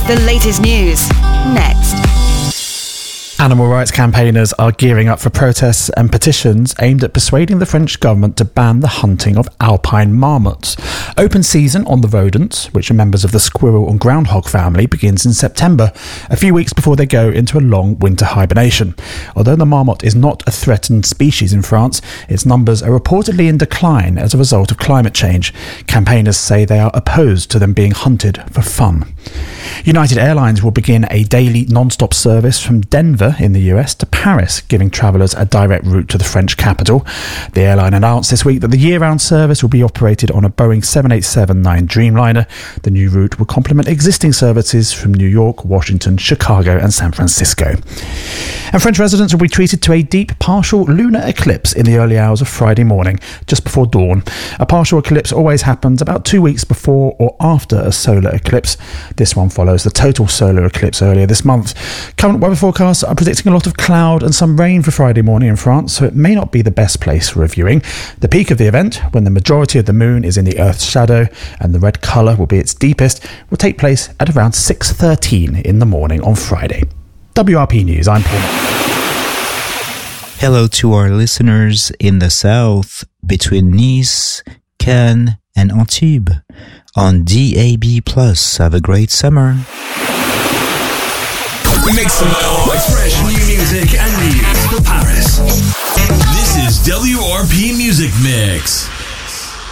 The latest news, next. Animal rights campaigners are gearing up for protests and petitions aimed at persuading the French government to ban the hunting of alpine marmots. Open season on the rodents, which are members of the squirrel and groundhog family, begins in September, a few weeks before they go into a long winter hibernation. Although the marmot is not a threatened species in France, its numbers are reportedly in decline as a result of climate change. Campaigners say they are opposed to them being hunted for fun. United Airlines will begin a daily non-stop service from Denver in the US to Paris, giving travellers a direct route to the French capital. The airline announced this week that the year-round service will be operated on a Boeing 787-9 Dreamliner. The new route will complement existing services from New York, Washington, Chicago and San Francisco. And French residents will be treated to a deep partial lunar eclipse in the early hours of Friday morning, just before dawn. A partial eclipse always happens about 2 weeks before or after a solar eclipse. This one follows the total solar eclipse earlier this month. Current weather forecasts are predicting a lot of cloud and some rain for Friday morning in France, so it may not be the best place for a viewing. The peak of the event, when the majority of the moon is in the Earth's shadow and the red colour will be its deepest, will take place at around 6:13 in the morning on Friday. WRP News, I'm Paul. Hello to our listeners in the south, between Nice, Cannes and Antibes. On DAB+, have a great summer. Make some fresh new music and news for Paris. This is WRP Music Mix.